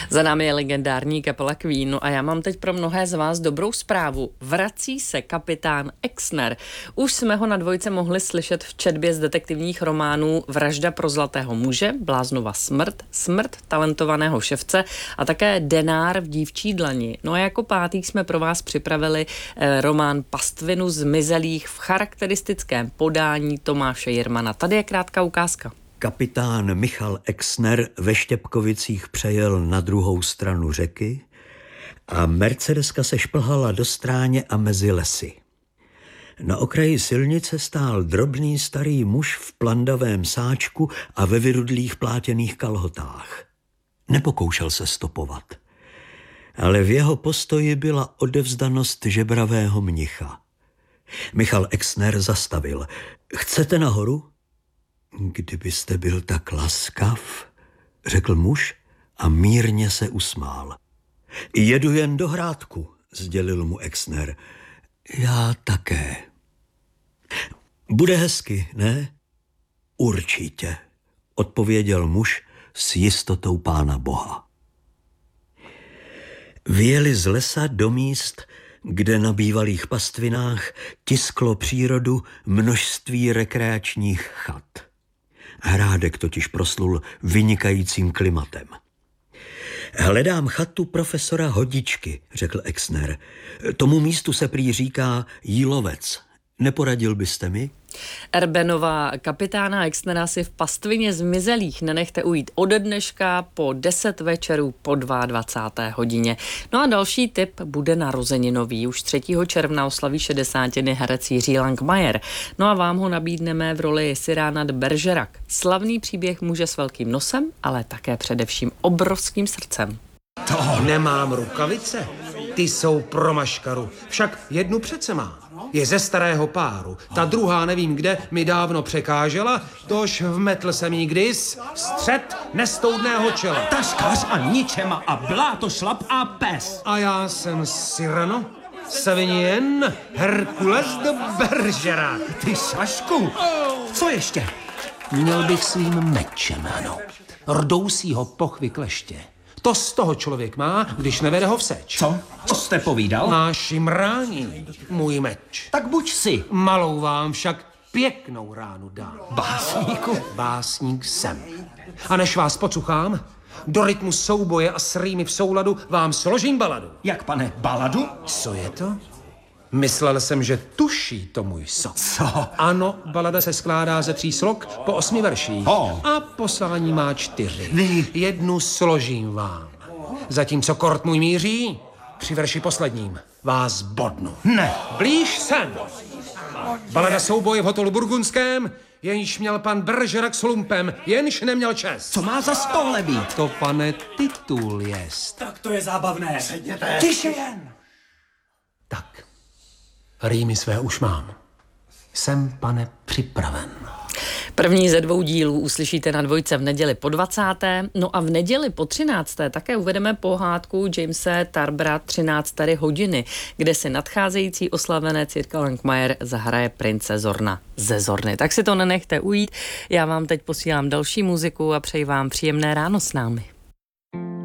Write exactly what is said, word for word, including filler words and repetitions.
Za námi je legendární kapela Queen, no a já mám teď pro mnohé z vás dobrou zprávu. Vrací se kapitán Exner. Už jsme ho na dvojce mohli slyšet v četbě z detektivních románů Vražda pro zlatého muže, Bláznova smrt, Smrt talentovaného ševce a také Denár v dívčí dlani. No a jako pátý jsme pro vás připravili eh, román Pastvinu zmizelých v charakteristickém podání Tomáše Jirmana. Tady je krátká ukázka. Kapitán Michal Exner ve Štěpkovicích přejel na druhou stranu řeky a Mercedeska se šplhala do stráně a mezi lesy. Na okraji silnice stál drobný starý muž v plandavém sáčku a ve vyrudlých plátěných kalhotách. Nepokoušel se stopovat, ale v jeho postoji byla odevzdanost žebravého mnicha. Michal Exner zastavil. Chcete nahoru? Kdybyste byl tak laskav, řekl muž a mírně se usmál. Jedu jen do Hrádku, sdělil mu Exner. Já také. Bude hezky, ne? Určitě, odpověděl muž s jistotou Pána Boha. Vyjeli z lesa do míst, kde na bývalých pastvinách tisklo přírodu množství rekreačních chat. Hrádek totiž proslul vynikajícím klimatem. Hledám chatu profesora Hodičky, řekl Exner. Tomu místu se prý říká Jílovec. Neporadil byste mi? Erbenová kapitána Exnera si v Pastvině zmizelých nenechte ujít od dneška po deset večerů po dvacáté druhé hodině. No a další tip bude narozeninový. Už třetího června oslaví šedesátiny herec Jiří Langmajer. No a vám ho nabídneme v roli Cyrana de Bergerac. Slavný příběh muže s velkým nosem, ale také především obrovským srdcem. To nemám rukavice. Ty jsou pro maškaru. Však jednu přece má. Je ze starého páru. Ta druhá nevím kde mi dávno překážela, tož vmetl jsem jí kdys střed nestoudného čela. Taškař a ničema a bláto šlap a pes. A já jsem Cyrano, Savinien, Herkules de Bergerac. Ty Sašku, co ještě? Měl bych svým mečem hnout. Rdousího pochvy kleště. To z toho člověk má, když nevede ho v seč. Co? Co jste povídal? Má šimrání, můj meč. Tak buď si. Malou vám však pěknou ránu dám. Básníku? Básník jsem. A než vás pocuchám, do rytmu souboje a s rýmy v souladu vám složím baladu. Jak, pane, baladu? Co je to? Myslel jsem, že tuší to můj sok. Co? Ano, balada se skládá ze tří slok po osmi verších. Oh. A poslání má čtyři. Vy. Jednu složím vám. Zatímco kort můj míří, při verši posledním vás bodnu. Ne. Blíž sem. Balada souboje v hotelu Burgundském, jenž měl pan Bergerac s lumpem, jenž neměl čest. Co má za tohle být? To, pane, titul jest. Tak to je zábavné. Sedněte. Tiše jen. Tak, rýmy své už mám. Jsem, pane, připraven. První ze dvou dílů uslyšíte na dvojce v neděli po dvacáté. No a v neděli po třinácté také uvedeme pohádku Jamese Tarbera třinácté hodiny, kde si nadcházející oslavenec Jirka Langmajer zahraje prince Zorna ze Zorny. Tak si to nenechte ujít. Já vám teď posílám další muziku a přeji vám příjemné ráno s námi.